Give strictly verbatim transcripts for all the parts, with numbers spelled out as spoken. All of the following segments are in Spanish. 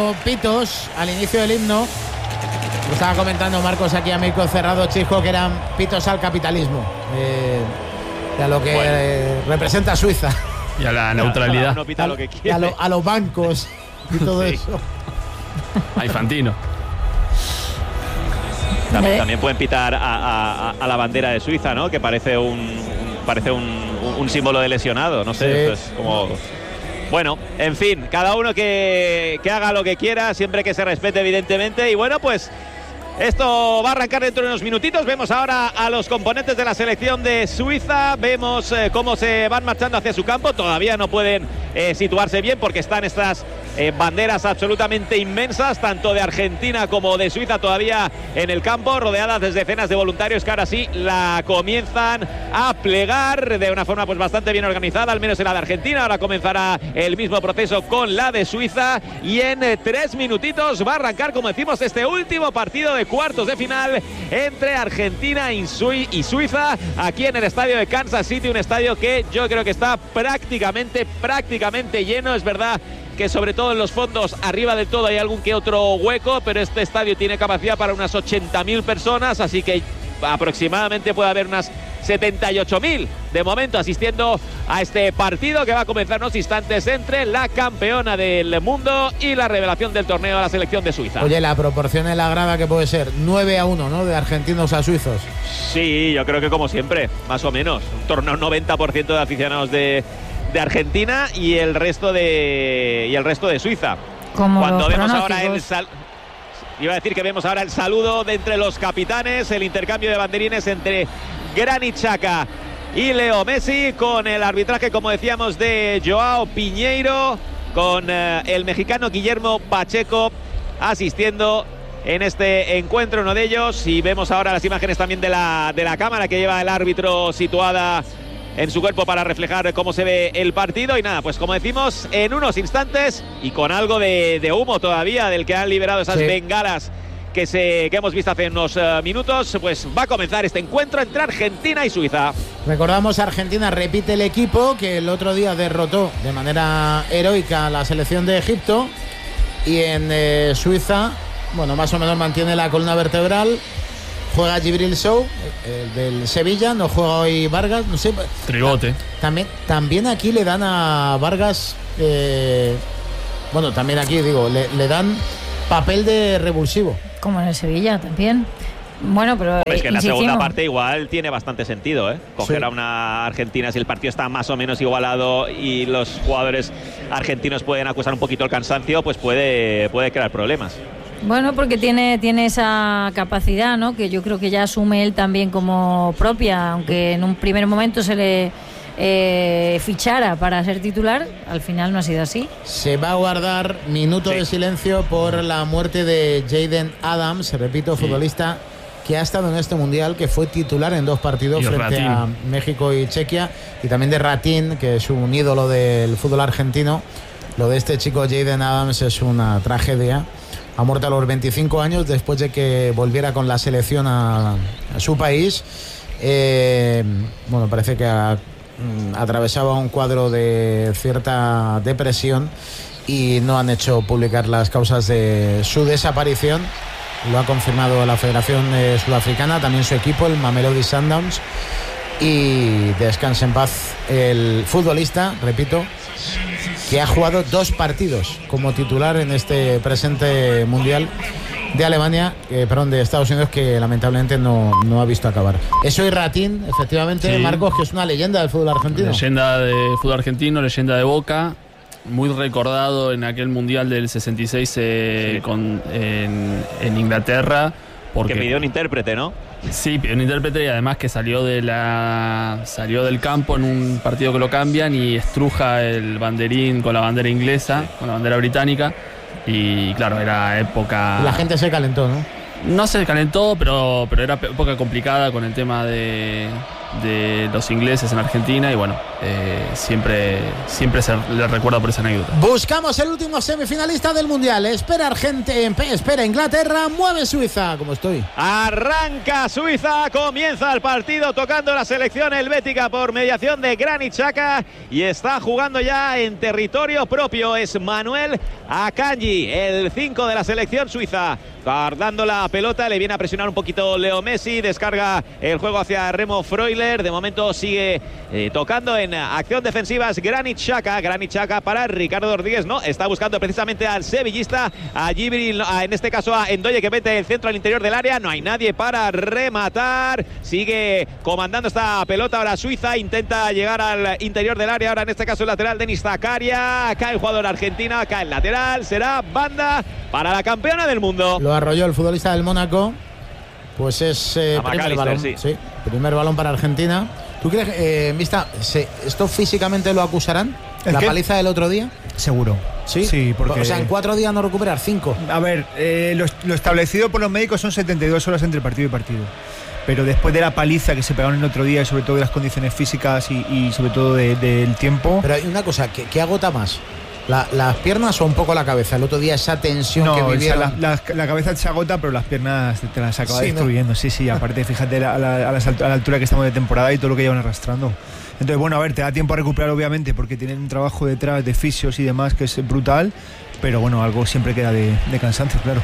habido pitos al inicio del himno. Lo estaba comentando Marcos aquí a Mirko Cerrado, Chico, que eran pitos al capitalismo. Eh, y a lo que bueno. eh, representa Suiza. Y a la neutralidad. No pita lo que quiere. A, lo, a los bancos y todo sí. eso. A Infantino. También, también pueden pitar a, a, a la bandera de Suiza, ¿no? Que parece un, un parece un, un símbolo de lesionado, no sé, sí. Esto es como... Bueno, en fin, cada uno que, que haga lo que quiera, siempre que se respete, evidentemente. Y bueno, pues esto va a arrancar dentro de unos minutitos. Vemos ahora a los componentes de la selección de Suiza. Vemos eh, cómo se van marchando hacia su campo. Todavía no pueden eh, situarse bien porque están estas eh, banderas absolutamente inmensas, tanto de Argentina como de Suiza, todavía en el campo, rodeadas de decenas de voluntarios que ahora sí la comienzan a plegar de una forma pues bastante bien organizada, al menos en la de Argentina. Ahora comenzará el mismo proceso con la de Suiza y en eh, tres minutitos va a arrancar, como decimos, este último partido de cuartos de final entre Argentina y Suiza aquí en el estadio de Kansas City, un estadio que yo creo que está prácticamente prácticamente lleno. Es verdad que sobre todo en los fondos, arriba del todo, hay algún que otro hueco, pero este estadio tiene capacidad para unas ochenta mil personas, así que aproximadamente puede haber unas setenta y ocho mil de momento asistiendo a este partido que va a comenzar en unos instantes entre la campeona del mundo y la revelación del torneo, la selección de Suiza. Oye, la proporción en la grada que puede ser nueve a uno, ¿no? De argentinos a suizos. Sí, yo creo que como siempre, más o menos, un torneo noventa por ciento de aficionados de, de Argentina y el resto de y el resto de Suiza. Como Cuando vemos ahora el sal Iba a decir que vemos ahora el saludo de entre los capitanes, el intercambio de banderines entre Granit Xhaka y Leo Messi, con el arbitraje, como decíamos, de Joao Piñeiro, con eh, el mexicano Guillermo Pacheco asistiendo en este encuentro, uno de ellos. Y vemos ahora las imágenes también de la, de la cámara que lleva el árbitro situada en su cuerpo para reflejar cómo se ve el partido. Y nada, pues como decimos, en unos instantes y con algo de, de humo todavía del que han liberado esas sí. bengalas que, se, que hemos visto hace unos uh, minutos, pues va a comenzar este encuentro entre Argentina y Suiza. Recordamos, Argentina repite el equipo que el otro día derrotó de manera heroica a la selección de Egipto, y en eh, Suiza, bueno, más o menos mantiene la columna vertebral. Juega Djibril Sow, el del Sevilla, no juega hoy Vargas, no sé. Tribote. También, también aquí le dan a Vargas, eh, bueno, también aquí digo, le, le dan papel de revulsivo. Como en el Sevilla también. Bueno, pero es que en la insistimos. segunda parte igual tiene bastante sentido, ¿eh? Coger sí. a una Argentina si el partido está más o menos igualado y los jugadores argentinos pueden acusar un poquito el cansancio, pues puede, puede crear problemas. Bueno, porque tiene, tiene esa capacidad, ¿no? Que yo creo que ya asume él también como propia, aunque en un primer momento se le eh, fichara para ser titular, al final no ha sido así. Se va a guardar minuto sí. de silencio por la muerte de Jayden Adams, repito, sí. futbolista que ha estado en este mundial, que fue titular en dos partidos y frente Ratín. a México y Chequia, y también de Ratín, que es un ídolo del fútbol argentino. Lo de este chico Jayden Adams es una tragedia. Ha muerto a los veinticinco años después de que volviera con la selección a, a su país. Eh, bueno, parece que a, mm, atravesaba un cuadro de cierta depresión y no han hecho publicar las causas de su desaparición. Lo ha confirmado la Federación eh, Sudafricana, también su equipo, el Mamelodi Sundowns. Y descanse en paz el futbolista, repito, que ha jugado dos partidos como titular en este presente mundial de Alemania, eh, perdón, de Estados Unidos, que lamentablemente no, no ha visto acabar. Eso y Ratín, efectivamente, sí. Marcos, que es una leyenda del fútbol argentino. Leyenda de fútbol argentino, leyenda de Boca, muy recordado en aquel mundial del sesenta y seis eh, sí. con, en, en Inglaterra. Porque que pidió un intérprete, ¿no? Sí, pidió un intérprete, y además que salió de la salió del campo en un partido que lo cambian y estruja el banderín con la bandera inglesa, sí. con la bandera británica. Y claro, era época... La gente se calentó, ¿no? No se calentó, pero, pero era época complicada con el tema de, de los ingleses en Argentina y bueno, eh, siempre, siempre se le recuerda por esa anécdota. Buscamos el último semifinalista del Mundial. Espera Argentina, espera Inglaterra, mueve Suiza, como estoy. Arranca Suiza, comienza el partido tocando la selección helvética por mediación de Granit Xhaka y está jugando ya en territorio propio. Es Manuel Akanji, el cinco de la selección suiza. Guardando la pelota, le viene a presionar un poquito Leo Messi, descarga el juego hacia Remo Freuler, de momento sigue eh, tocando en acción defensiva es Granit Xhaka, Granit Xhaka para Ricardo Rodríguez, no, está buscando precisamente al sevillista, a Gibril, a, en este caso a Ndoye que mete el centro al interior del área, no hay nadie para rematar, sigue comandando esta pelota ahora Suiza, intenta llegar al interior del área, ahora en este caso el lateral Denis Zakaria, cae el jugador argentino, cae el lateral, será banda para la campeona del mundo. Lo arrolló el futbolista del Mónaco. Pues es eh, primer balón. Sí. Sí, primer balón para Argentina. ¿Tú crees, eh, Mista, se, esto físicamente lo acusarán? ¿La qué? Paliza del otro día? Seguro. Sí, sí, porque... O sea, en cuatro días no recuperar cinco. A ver, eh, lo, lo establecido por los médicos son setenta y dos horas entre partido y partido. Pero después de la paliza que se pegaron el otro día, y sobre todo de las condiciones físicas y, y sobre todo del de, de tiempo... Pero hay una cosa, ¿qué, qué agota más? La, ¿Las piernas o un poco la cabeza? El otro día esa tensión no, que vivieron... O sea, la, la, la cabeza se agota, pero las piernas te las acaba sí, destruyendo. ¿no? Sí, sí, aparte fíjate a la, a, la, a la altura que estamos de temporada y todo lo que llevan arrastrando. Entonces, bueno, a ver, te da tiempo a recuperar obviamente porque tienen un trabajo detrás de fisios y demás que es brutal, pero bueno, algo siempre queda de, de cansancio, claro.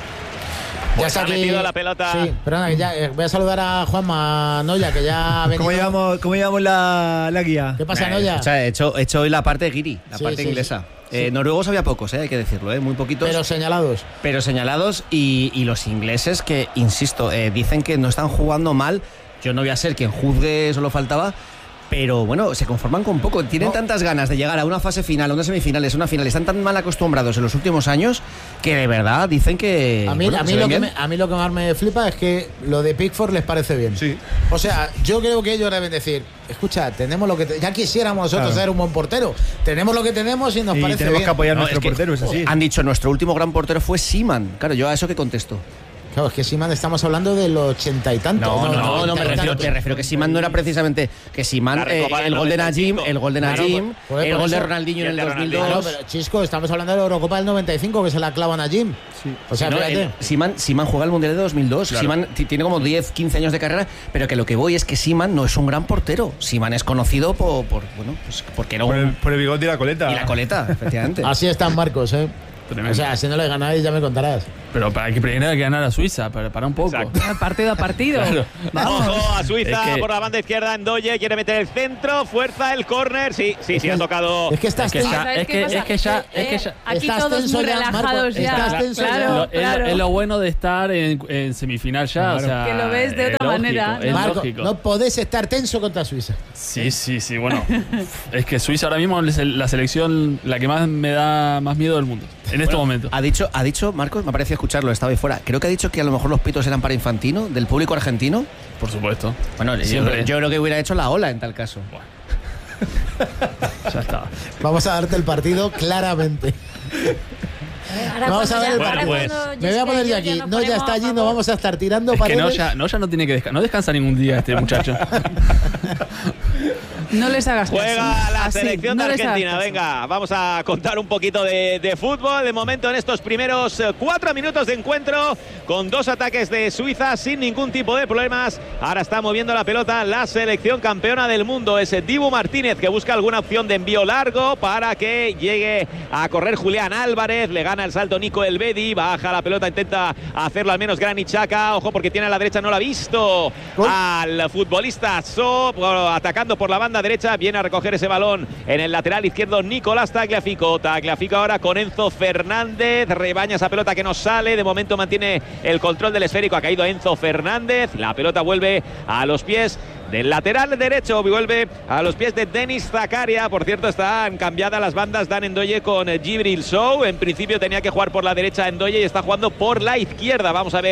Ya está aquí la pelota. Sí, perdona, ya, eh, voy a saludar a Juanma Noya, que ya ha venido. ¿Cómo llevamos, cómo llevamos la, la guía? ¿Qué pasa, eh, Noya? O sea, he hecho, he hecho hoy la parte guiri, la sí, parte sí, inglesa. Sí. Eh, Sí. Noruegos había pocos, eh, hay que decirlo, eh, muy poquitos. Pero señalados. Pero señalados y, y los ingleses que, insisto, eh, dicen que no están jugando mal. Yo no voy a ser quien juzgue, solo faltaba. Pero bueno, se conforman con poco. Tienen no. tantas ganas de llegar a una fase final, a unas semifinales, a una final. Están tan mal acostumbrados en los últimos años que de verdad dicen que... A mí, bueno, a mí, lo, que me, a mí lo que más me flipa es que lo de Pickford les parece bien. Sí. O sea, yo creo que ellos deben decir, escucha, tenemos lo que... Te, ya quisiéramos nosotros claro. ser un buen portero. Tenemos lo que tenemos y nos y parece tenemos bien. que apoyar a no, nuestro es que, portero, es así. Han dicho, nuestro último gran portero fue Seaman. Claro, yo a eso que contesto. Claro, es que Seaman estamos hablando del ochenta y tanto. No, no, no, no me refiero, me refiero que Seaman no era precisamente que Seaman, eh, el gol de Najim, el gol de Najim, claro, el gol de Ronaldinho en el dos mil dos. Claro, pero Chisco, estamos hablando de la Eurocopa del noventa y cinco que se la clava a Najim. Sí. O sea, no, fíjate. Seaman, Seaman juega el Mundial de dos mil dos. Claro. Seaman tiene como diez, quince años de carrera, pero que lo que voy es que Seaman no es un gran portero. Seaman es conocido por, por bueno, pues porque era un... por, el, por el bigote y la coleta. Y la coleta, efectivamente. Así están Marcos, ¿eh? Tremendo. O sea, si no le ganáis ya me contarás. Pero para que primero hay que ganar a Suiza, para, para un poco. Exacto. Partido a partido. Claro. Ojo a Suiza es que... por la banda izquierda. Ndoye quiere meter el centro, fuerza el córner. Sí, sí, sí, ha tocado. Es que estás es que ya, es que, es que ya, es que ya aquí todos muy relajados ya. Estás tenso claro, ya. claro. Es, es lo bueno de estar en, en semifinal ya. Claro. O sea, que lo ves de otra lógico, manera. Es Marco, lógico. no podés estar tenso contra Suiza. Sí, sí, sí. Bueno, es que Suiza ahora mismo es la selección la que más me da más miedo del mundo en este bueno, momento. Ha dicho, ha dicho Marcos, me ha parecido escucharlo, estaba ahí fuera. Creo que ha dicho que a lo mejor los pitos eran para Infantino, del público argentino. Por supuesto. Bueno, yo, yo creo que hubiera hecho la ola en tal caso. Bueno. Ya está. Vamos a darte el partido claramente. Ahora vamos a ver el bueno, pues, me voy a poner yo aquí. No, ya está allí, no vamos a estar tirando es paredes. que no ya, no, ya no tiene que descansar. No descansa ningún día este muchacho. No les hagas caso. Juega la Así, selección no de Argentina. Venga, vamos a contar un poquito de, de fútbol. De momento, en estos primeros cuatro minutos de encuentro, con dos ataques de Suiza sin ningún tipo de problemas. Ahora está moviendo la pelota la selección campeona del mundo. Es Dibu Martínez, que busca alguna opción de envío largo para que llegue a correr Julián Álvarez. Le gana el salto Nico Elvedi. Baja la pelota, intenta hacerlo al menos Granit Xhaka. Ojo, porque tiene a la derecha, no lo ha visto. ¿Oh? Al futbolista So, atacando por la banda derecha, viene a recoger ese balón en el lateral izquierdo Nicolás Tagliafico. Tagliafico ahora con Enzo Fernández, rebaña esa pelota que no sale, de momento mantiene el control del esférico, ha caído Enzo Fernández, la pelota vuelve a los pies del lateral derecho, vuelve a los pies de Denis Zakaria. Por cierto, están cambiadas las bandas. Dan Ndoye con Gibril Sow. En principio tenía que jugar por la derecha Ndoye y está jugando por la izquierda. Vamos a ver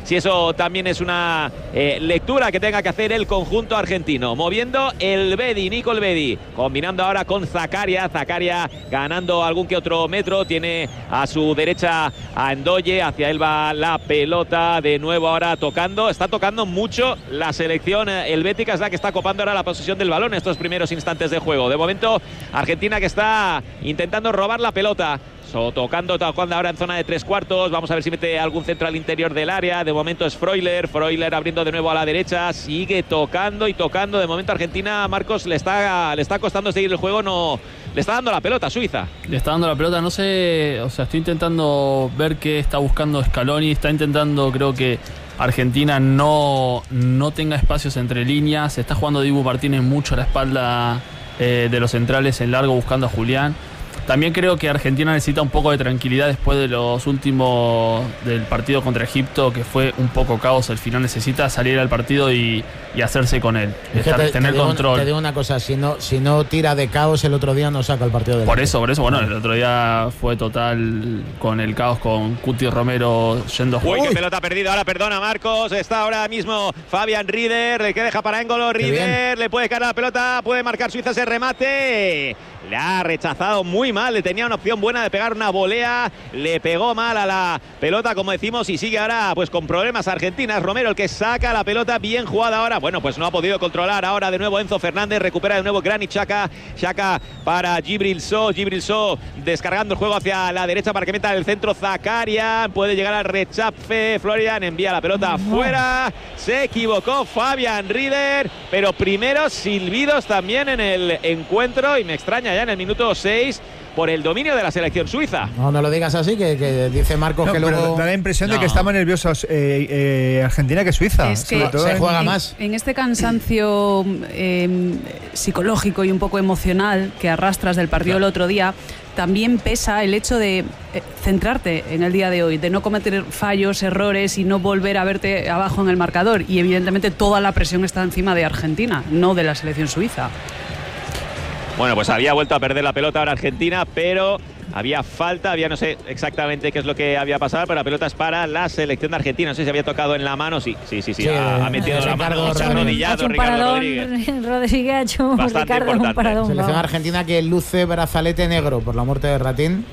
si eso también es una eh, lectura que tenga que hacer el conjunto argentino. Moviendo el Bedi, Nico el Bedi, combinando ahora con Zakaria. Zakaria ganando algún que otro metro, tiene a su derecha a Ndoye, hacia él va la pelota de nuevo ahora tocando, está tocando mucho la selección helvética, es la que está copando ahora la posesión del balón en estos primeros instantes de juego. De momento Argentina que está intentando robar la pelota, so, tocando, tocando ahora en zona de tres cuartos. Vamos a ver si mete algún centro al interior del área. De momento es Freuler, Freuler abriendo de nuevo a la derecha, sigue tocando y tocando. De momento Argentina, Marcos, le está, le está costando seguir el juego, no le está dando la pelota a Suiza. Le está dando la pelota, no sé, o sea, estoy intentando ver qué está buscando Scaloni, está intentando, creo que Argentina no, no tenga espacios entre líneas, está jugando Dibu Martínez mucho a la espalda eh, de los centrales en largo buscando a Julián. También creo que Argentina necesita un poco de tranquilidad después de los últimos del partido contra Egipto, que fue un poco caos. Al final necesita salir al partido y, y hacerse con él, estar, te, tener te digo, control. Te digo una cosa, si no, si no tira de caos el otro día no saca el partido de Por eso, por eso, bueno, el otro día fue total con el caos, con Cuti Romero yendo a jugar. Uy, Uy, qué pelota perdida, ahora perdona Marcos, está ahora mismo Fabián Rieder, que deja para Engolo, Rieder, le puede caer la pelota, puede marcar Suiza ese remate, le ha rechazado muy mal, le tenía una opción buena de pegar una volea, le pegó mal a la pelota, como decimos, y sigue ahora pues con problemas Argentina. Es Romero el que saca la pelota, bien jugada ahora, bueno, pues no ha podido controlar ahora de nuevo Enzo Fernández, recupera de nuevo Granit Xhaka, Xhaka para Djibril Sow, Djibril Sow descargando el juego hacia la derecha para que meta el centro Zakaria, puede llegar al rechace, Florian envía la pelota afuera, se equivocó Fabián Rieder, pero primeros silbidos también en el encuentro, y me extraña ya en el minuto seis por el dominio de la selección suiza. No, no lo digas así, que, que dice Marcos no, que pero luego... da la impresión no. de que está más nerviosos eh, eh, Argentina que Suiza. Es que todo se en, juega en, más. En este cansancio eh, psicológico y un poco emocional que arrastras del partido Claro. el otro día, también pesa el hecho de eh, centrarte en el día de hoy, de no cometer fallos, errores y no volver a verte abajo en el marcador. Y evidentemente toda la presión está encima de Argentina, no de la selección suiza. Bueno, pues había vuelto a perder la pelota ahora Argentina, pero había falta, había no sé exactamente qué es lo que había pasado, pero la pelota es para la selección de Argentina. No sé si había tocado en la mano, sí, sí, sí, sí, Sí, ha, ha metido eh, la Ricardo mano, se ha Rodríguez. arrodillado Ha hecho un Ricardo paradón, Rodríguez. Rodríguez ha hecho Bastante Ricardo un importante. paradón. Selección vamos. argentina que luce brazalete negro por la muerte de Ratín.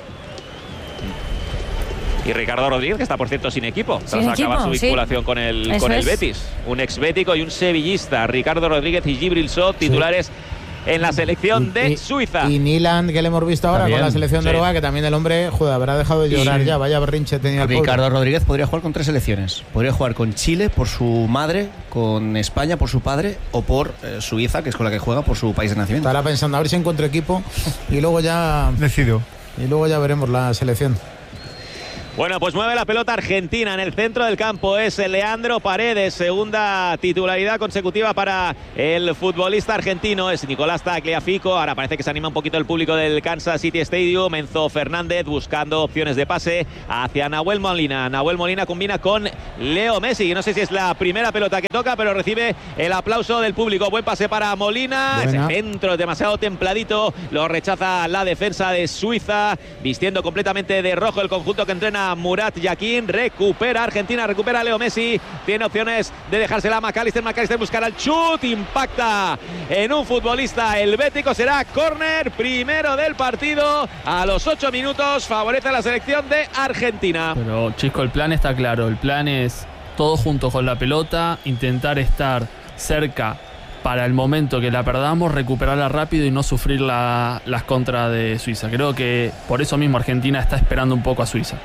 Y Ricardo Rodríguez, que está por cierto sin equipo, Sin tras acabar equipo, su sí. vinculación con el, Eso con el es. Betis. Un ex-bético y un sevillista, Ricardo Rodríguez y Djibril Sow, titulares en la selección de y, Suiza. Y Nilan, que le hemos visto ahora También, con la selección de sí. Uruguay, que también el hombre, joder, habrá dejado de llorar Sí. ya. Vaya berrinche tenía el pobre. Ricardo Rodríguez podría jugar con tres selecciones. Podría jugar con Chile por su madre, con España por su padre o por eh, Suiza, que es con la que juega, por su país de nacimiento. Estará pensando a ver si encuentro equipo y luego ya Decido. y luego ya veremos la selección. Bueno, pues mueve la pelota Argentina en el centro del campo. Es Leandro Paredes, segunda titularidad consecutiva para el futbolista argentino. Es Nicolás Tagliafico. Ahora parece que se anima un poquito el público del Kansas City Stadium. Enzo Fernández buscando opciones de pase hacia Nahuel Molina. Nahuel Molina combina con Leo Messi. No sé si es la primera pelota que toca, pero recibe el aplauso del público. Buen pase para Molina. Buena. Ese centro demasiado templadito. Lo rechaza la defensa de Suiza, vistiendo completamente de rojo el conjunto que entrena Murat Yakin. Recupera Argentina, recupera Leo Messi, tiene opciones de dejársela a McAllister. McAllister buscará el chut, impacta en un futbolista helvético, será córner primero del partido a los ocho minutos, favorece a la selección de Argentina. Pero Chisco, el plan está claro, el plan es todo junto con la pelota, intentar estar cerca para el momento que la perdamos, recuperarla rápido y no sufrir la, las contras de Suiza. Creo que por eso mismo Argentina está esperando un poco a Suiza.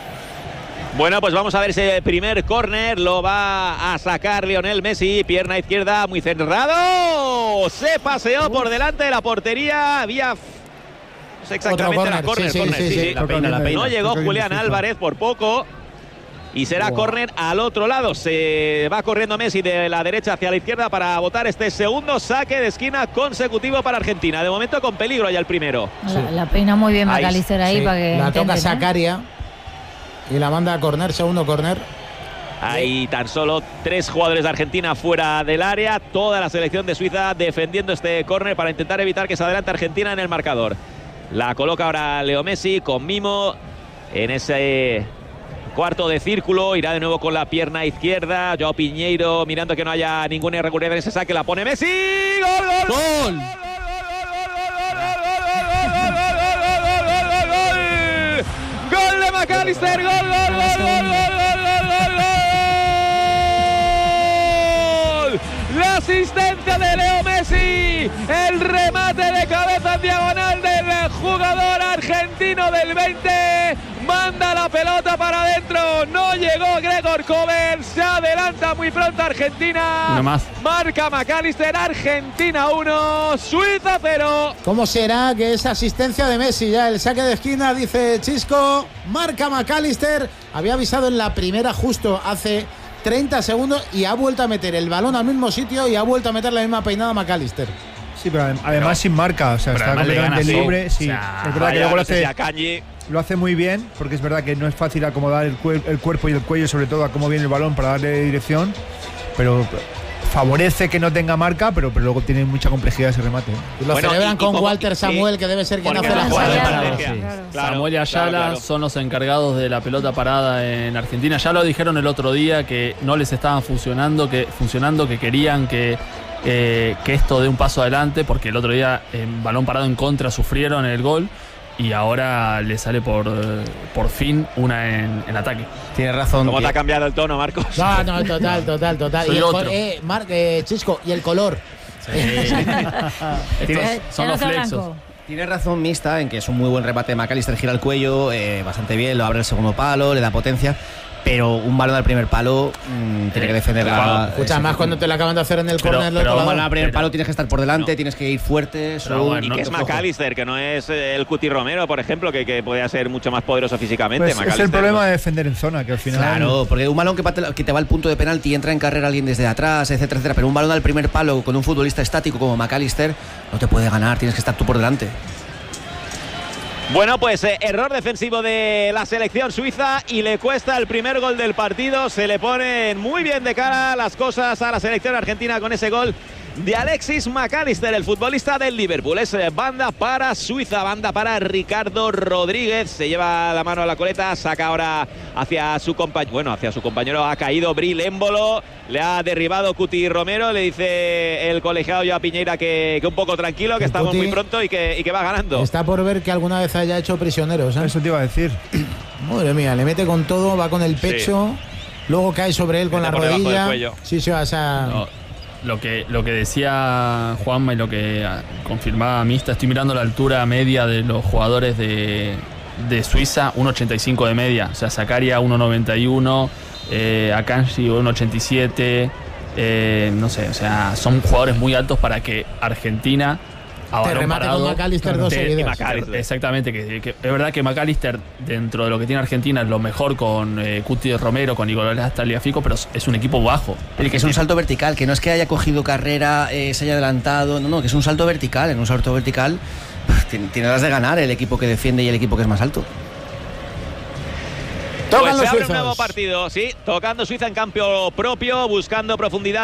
Bueno, pues vamos a ver ese primer córner, lo va a sacar Lionel Messi, pierna izquierda muy cerrado, se paseó por delante de la portería, había... No sé exactamente, Otro era córner, córner, sí, sí, córner, sí, sí, sí. sí. La peina, la peina. No llegó Creo que Julián sí, Álvarez por poco y será Wow. córner al otro lado. Se va corriendo Messi de la derecha hacia la izquierda para botar este segundo saque de esquina consecutivo para Argentina. De momento con peligro ya el primero. La, la peina muy bien Ahí, McAllister ahí Sí, para que la toca intenten, ¿eh? Zakaria y la manda a corner, segundo corner. Hay tan solo tres jugadores de Argentina fuera del área. Toda la selección de Suiza defendiendo este córner para intentar evitar que se adelante Argentina en el marcador. La coloca ahora Leo Messi con mimo en ese cuarto de círculo, irá de nuevo con la pierna izquierda. Joao Piñeiro mirando que no haya ninguna irregularidad en ese saque, la pone Messi. ¡Gol, gol! ¡Gol! ¡Gol de McAllister! ¡Gol, gol, gol, gol, gol, gol, gol, gol, gol! La asistencia de Leo Messi, el remate de cabeza en diagonal del jugador argentino del veinte, manda la pelota para adentro, no llegó Gregor Kobel, se adelanta muy pronto Argentina, Una más. marca McAllister, Argentina uno, Suiza cero. ¿Cómo será que esa asistencia de Messi, ya el saque de esquina, dice Chisco, marca McAllister, había avisado en la primera justo hace treinta segundos y ha vuelto a meter el balón al mismo sitio y ha vuelto a meter la misma peinada a McAllister. Sí, pero además pero, sin marca, o sea, está completamente libre. Sí, o sea, es verdad que luego lo hace, lo hace muy bien, porque es verdad que no es fácil acomodar el, cuer el cuerpo y el cuello, sobre todo a cómo viene el balón para darle dirección, pero favorece que no tenga marca, pero, pero luego tiene mucha complejidad ese remate. Y lo bueno, celebran y, con y Walter Samuel, sí, que debe ser quien hace la jugada. Sí. Claro. Samuel y Ayala claro, claro. son los encargados de la pelota parada en Argentina. Ya lo dijeron el otro día que no les estaban funcionando, que funcionando, que querían que, eh, que esto dé un paso adelante, porque el otro día en balón parado en contra sufrieron el gol. Y ahora le sale por, por fin una en, en ataque. Tienes razón. ¿Cómo te ha cambiado el tono, Marcos? No, no, total, total, total. Soy y el otro. Eh, Mar eh, Chisco, y el color. Sí. Estos son los flexos. Tienes razón, Mista, en que es un muy buen remate de McAllister, gira el cuello, eh, bastante bien, lo abre el segundo palo, le da potencia. Pero un balón al primer palo mmm, tiene que defender la. Escucha, más cuando te lo acaban de hacer en el córner. Pero, pero un balón al primer pero, palo tienes que estar por delante, no. tienes que ir fuerte. Pero, bueno, y no, que es McAllister, que no es el Cuti Romero, por ejemplo, que, que podría ser mucho más poderoso físicamente. Pues es el problema de defender en zona, que al final. Claro, porque un balón que, que te va al punto de penalti y entra en carrera alguien desde atrás, etcétera, etcétera. Pero un balón al primer palo con un futbolista estático como McAllister no te puede ganar, tienes que estar tú por delante. Bueno, pues eh, error defensivo de la selección suiza y le cuesta el primer gol del partido. Se le ponen muy bien de cara las cosas a la selección argentina con ese gol de Alexis McAllister, el futbolista del Liverpool. Es banda para Suiza, banda para Ricardo Rodríguez. Se lleva la mano a la coleta, saca ahora hacia su compañero. Bueno, hacia su compañero ha caído Bril Émbolo. Le ha derribado Cuti Romero. Le dice el colegiado Joao Piñeira que, que un poco tranquilo, que el estamos Cuti muy pronto y que, y que va ganando. Está por ver que alguna vez haya hecho prisioneros, ¿eh? Eso te iba a decir. Madre mía, le mete con todo, va con el pecho, sí. Luego cae sobre él con la rodilla. Sí, sí, o sea. No. Lo que, lo que decía Juanma y lo que confirmaba Mista, estoy mirando la altura media de los jugadores de, de Suiza, uno ochenta y cinco de media. O sea, Zakaria uno noventa y uno, eh, Akanji uno ochenta y siete, eh, no sé, o sea, son jugadores muy altos para que Argentina a te remate parado, con McAllister dos seguidas. Exactamente, que, que es verdad que McAllister dentro de lo que tiene Argentina es lo mejor con eh, Cuti Romero, con Nicolás Tagliafico, pero es un equipo bajo. El que es un salto vertical, que no es que haya cogido carrera, eh, se haya adelantado, no, no, que es un salto vertical. En un salto vertical tiene, tiene las de ganar el equipo que defiende y el equipo que es más alto. Pues se abre un nuevo partido, sí, tocando Suiza en campo propio, buscando profundidad.